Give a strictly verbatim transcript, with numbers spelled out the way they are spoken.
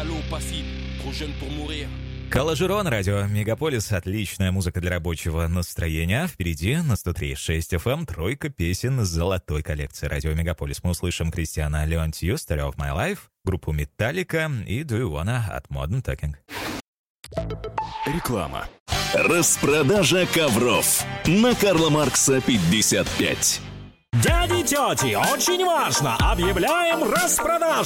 Калажирон, радио Мегаполис. Отличная музыка для рабочего настроения. Впереди на сто три и шесть эф эм тройка песен золотой коллекции радио Мегаполис. Мы услышим Кристиана Леонтью, Story of My Life, группу Metallica и Do You Wanna от Modern Talking. Реклама. Распродажа ковров на Карла Маркса пятьдесят пять. Дяди и тети, очень важно! Объявляем распродажу!